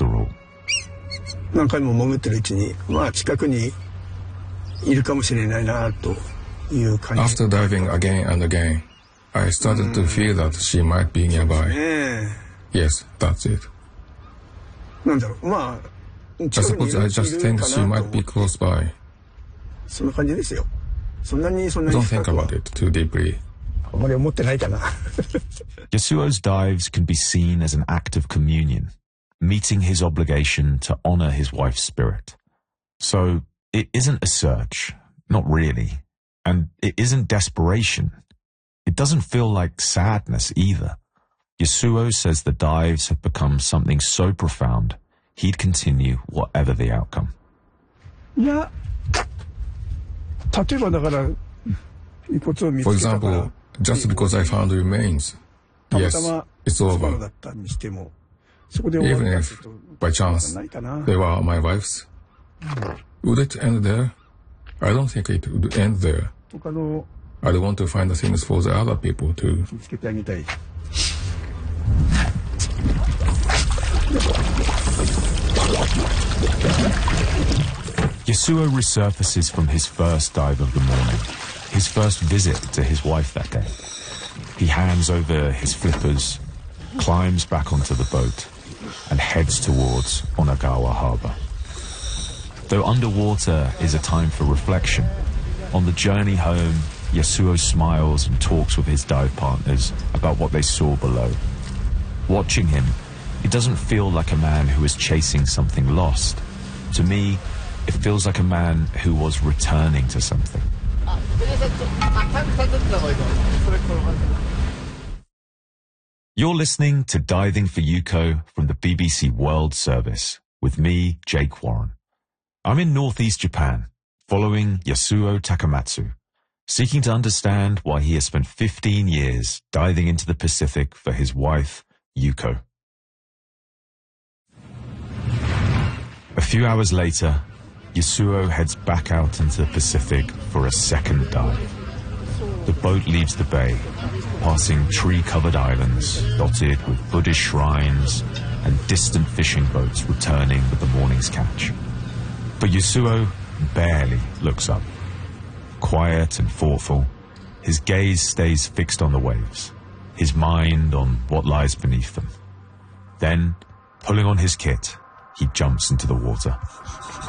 after all. 何回も潜ってるうちに、まあ近くにいるかもしれないなという感じ。 After diving again and again, I started to feel that she might be nearby. Yes, that's it. なんだろう、まあ I suppose I just think she might be close by. そんな感じですよ。そんなに Don't think about it too deeply. あまり思ってないかな。 Yasuo's dives can be seen as an act of communion, meeting his obligation to honor his wife's spirit. So it isn't a search, not really, and it isn't desperation. It doesn't feel like sadness either. Yasuo says the dives have become something so profound, he'd continue whatever the outcome. いや、例えばだから、遺骨を見つ For けたから、 example, just because I found remains. たま Yes, たま it's そば over. だったにしても、そこで終わ Even るか if, というと、 by chance, ないかな。 they were my wife's. Would it end there? I don't think it would end there. 他の I want to find the things for the other people too. 見つけてあげたい。 Yasuo resurfaces from his first dive of the morning, his first visit to his wife that day. He hands over his flippers, climbs back onto the boat, and heads towards Onagawa Harbor. Though underwater is a time for reflection, on the journey home, Yasuo smiles and talks with his dive partners about what they saw below. Watching him, it doesn't feel like a man who is chasing something lost. To me, it feels like a man who was returning to something. You're listening to Diving for Yuko from the BBC World Service with me, Jake Warren. I'm in northeast Japan, following Yasuo Takamatsu, seeking to understand why he has spent 15 years diving into the Pacific for his wife, Yuko. A few hours later, Yasuo heads back out into the Pacific for a second dive. The boat leaves the bay, passing tree-covered islands dotted with Buddhist shrines and distant fishing boats returning with the morning's catch. But Yasuo barely looks up. Quiet and thoughtful, his gaze stays fixed on the waves, his mind on what lies beneath them. Then, pulling on his kit, he jumps into the water.